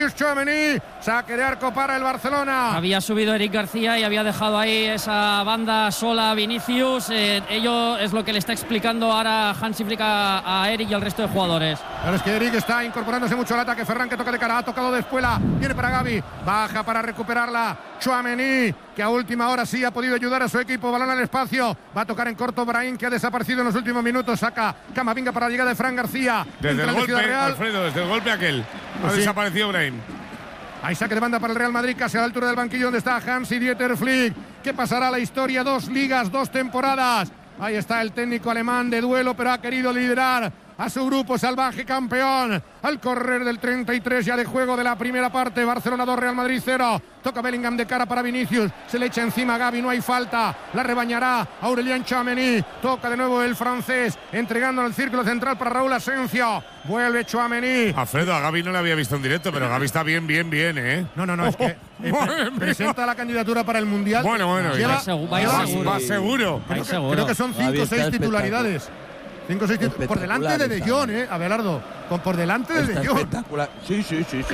Tchouaméni, saque de arco para el Barcelona. Había subido Eric García y había dejado ahí esa banda sola a Vinicius. Ello es lo que le está explicando ahora Hansi Flick a Eric y al resto de jugadores. Pero es que Eric está incorporándose mucho al ataque. Ferran, que toca de cara, ha tocado de espuela, viene para Gavi, baja para recuperarla Tchouaméni, que a última hora sí ha podido ayudar a su equipo. Balón al espacio, va a tocar en corto Brahim, que ha desaparecido en los últimos minutos. Saca Camavinga para la llegada de Fran García. Desde el golpe, Alfredo, desde el golpe aquel ha desaparecido Brahim. Hay saque de banda para el Real Madrid, casi a la altura del banquillo donde está Hansi-Dieter Flick. ¿Qué pasará a la historia? 2 ligas, 2 temporadas. Ahí está el técnico alemán de duelo, pero ha querido liderar a su grupo salvaje campeón. Al correr del 33 ya de juego de la primera parte. Barcelona 2, Real Madrid 0. Toca Bellingham de cara para Vinicius. Se le echa encima a Gavi, no hay falta. La rebañará Aurélien Tchouaméni. Toca de nuevo el francés, entregando al círculo central para Raúl Asensio. Vuelve Tchouaméni. Alfredo, a Gavi no le había visto en directo, pero Gavi está bien, ¿eh? No, es que presenta la candidatura para el Mundial. Bueno, va seguro. Creo que son 5 o 6 titularidades. 5 o 6 por delante de De Jong, Abelardo. Por delante de De Jong. Espectacular. Sí,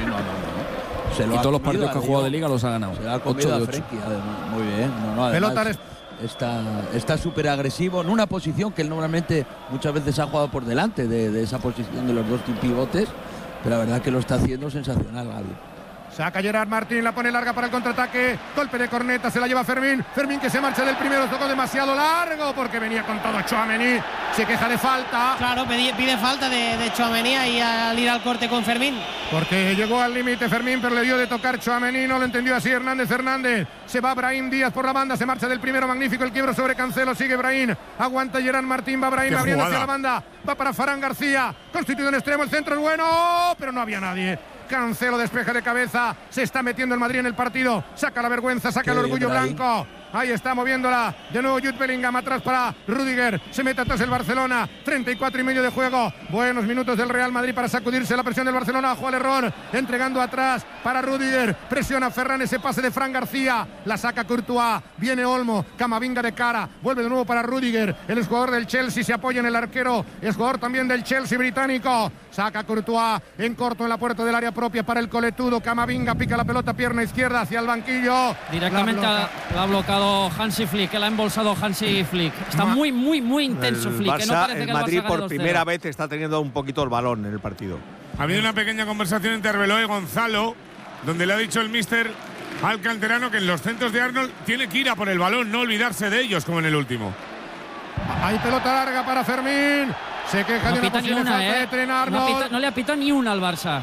no. Y todos los partidos que ha jugado de Liga los ha ganado. Se ha comido 8 de 8. Muy bien. Pelota está súper agresivo en una posición que él normalmente muchas veces ha jugado por delante de esa posición de los dos pivotes, pero la verdad que lo está haciendo sensacional, Gavi. Saca Gerard Martín, la pone larga para el contraataque. Golpe de corneta, se la lleva Fermín. Fermín, que se marcha del primero, tocó demasiado largo porque venía con todo Tchouaméni. Se queja de falta. Claro, pide falta de Tchouaméni ahí al ir al corte con Fermín. Porque llegó al límite Fermín, pero le dio de tocar Tchouaméni. No lo entendió así Hernández. Se va Brahim Díaz por la banda, se marcha del primero. Magnífico el quiebro sobre Cancelo. Sigue Brahim. Aguanta Gerard Martín. Va Brahim abriendo hacia la banda. Va para Fran García. Constituido en extremo. El centro es bueno, pero no había nadie. Cancelo despeja de cabeza. Se está metiendo el Madrid en el partido. Saca la vergüenza, saca el orgullo blanco. Ahí está moviéndola. De nuevo Jude Bellingham atrás para Rudiger. Se mete atrás el Barcelona. 34 y medio de juego. Buenos minutos del Real Madrid para sacudirse la presión del Barcelona. Ojo al error. Entregando atrás para Rudiger. Presiona Ferran ese pase de Fran García. La saca Courtois. Viene Olmo. Camavinga de cara. Vuelve de nuevo para Rudiger. El jugador del Chelsea se apoya en el arquero. El jugador también del Chelsea británico. Saca Courtois en corto en la puerta del área propia para el coletudo. Camavinga pica la pelota, pierna izquierda hacia el banquillo. Directamente la ha bloqueado Hansi Flick, que la ha embolsado Hansi Flick. Está muy intenso Flick. Barça, que no parece el que Madrid el por primera vez está teniendo un poquito el balón en el partido. Ha habido una pequeña conversación entre Arbeloa y Gonzalo, donde le ha dicho el míster al canterano que en los centros de Arnold tiene que ir a por el balón, no olvidarse de ellos como en el último. Hay pelota larga para Fermín. Se queja de una posible falta de Trent Arnold. No le ha pitado ni una al Barça.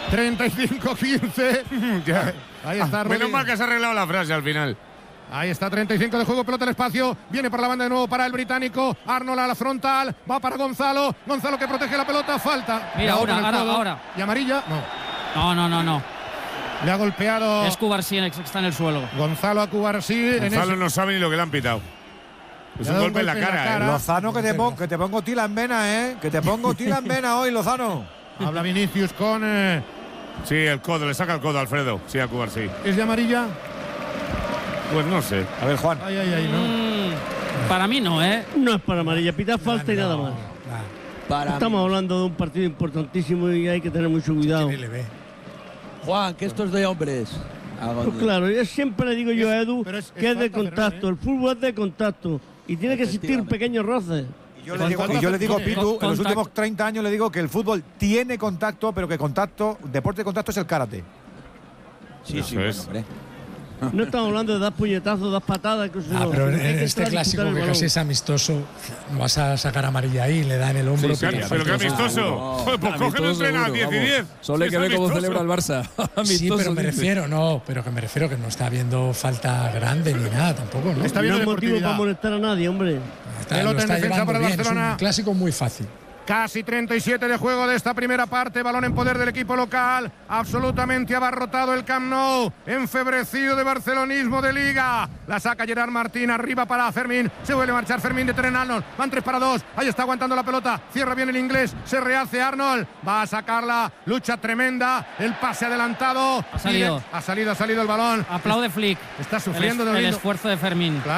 35-15. Ahí está Menos mal que se ha arreglado la frase al final. Ahí está, 35 de juego, pelota al espacio. Viene por la banda de nuevo para el británico. Arnold a la frontal. Va para Gonzalo. Gonzalo que protege la pelota. Falta. Mira, ahora. ¿Y amarilla? No. Le ha golpeado. Es Cubarsí que está en el suelo. Gonzalo a Cubarsí. Gonzalo no sabe ni lo que le han pitado. Es un golpe en la cara. Lozano, que te pongo tila en vena, Que te pongo tila en vena hoy, Lozano. Habla Vinicius con… Sí, el codo, le saca el codo a Alfredo. Sí, a Cubarsí. ¿Es de amarilla? Pues no sé. A ver, Juan. No. Para mí no, No es para amarilla, pita falta y nada más. Estamos hablando de un partido importantísimo y hay que tener mucho cuidado. Juan, que esto es de hombres. Pues claro, yo siempre le digo yo a Edu que es de contacto. El fútbol es de contacto y tiene que existir pequeños roces. Y yo le digo, Pitu, en los últimos 30 años le digo que el fútbol tiene contacto, pero que deporte de contacto es el karate. Sí, hombre. No estamos hablando de dar puñetazos, dar patadas. Pero en este clásico que casi es amistoso, vas a sacar amarilla ahí, le da en el hombro. Sí, pero que amistoso. Pues cogen entrenar 10 y 10. Solo hay que ver cómo celebra el Barça. Sí, pero me refiero que no está habiendo falta grande ni nada tampoco, ¿no? Está bien, no hay motivo para molestar a nadie, hombre. Pelota en defensa para el Barcelona. Es un clásico muy fácil. Casi 37 de juego de esta primera parte. Balón en poder del equipo local. Absolutamente abarrotado el Camp Nou. Enfebrecido de barcelonismo de Liga. La saca Gerard Martín arriba para Fermín. Se vuelve a marchar Fermín de Trent Arnold. Van 3 para 2. Ahí está aguantando la pelota. Cierra bien el inglés. Se rehace Arnold. Va a sacarla. Lucha tremenda. El pase adelantado. Ha salido el balón. Aplaude Flick. Está sufriendo el esfuerzo de Fermín. Claro.